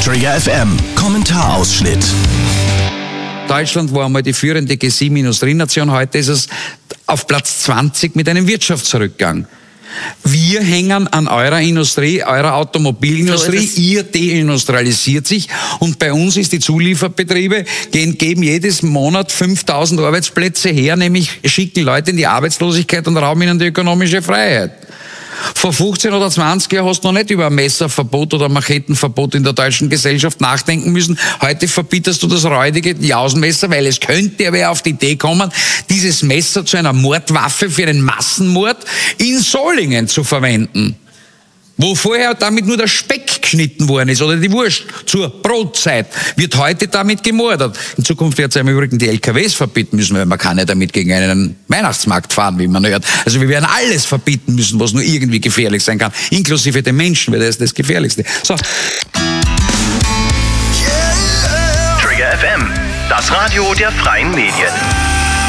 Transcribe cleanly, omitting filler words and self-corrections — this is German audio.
Trigger FM, Kommentarausschnitt. Deutschland war einmal die führende G7-Industrienation, heute ist es auf Platz 20 mit einem Wirtschaftsrückgang. Wir hängen an eurer Industrie, eurer Automobilindustrie, ihr deindustrialisiert sich und bei uns ist die Zulieferbetriebe, geben jedes Monat 5.000 Arbeitsplätze her, nämlich schicken Leute in die Arbeitslosigkeit und rauben ihnen die ökonomische Freiheit. Vor 15 oder 20 Jahren hast du noch nicht über ein Messerverbot oder Machetenverbot in der deutschen Gesellschaft nachdenken müssen. Heute verbietest du das räudige Jausenmesser, weil es könnte wer auf die Idee kommen, dieses Messer zu einer Mordwaffe für einen Massenmord in Solingen zu verwenden. Wo vorher damit nur der Speck geschnitten worden ist oder die Wurst zur Brotzeit, wird heute damit gemordet. In Zukunft wird es im Übrigen die LKWs verbieten müssen, weil man kann ja damit gegen einen Weihnachtsmarkt fahren, wie man hört. Also wir werden alles verbieten müssen, was nur irgendwie gefährlich sein kann, inklusive den Menschen, weil das ist das Gefährlichste. So. Trigger FM, das Radio der freien Medien.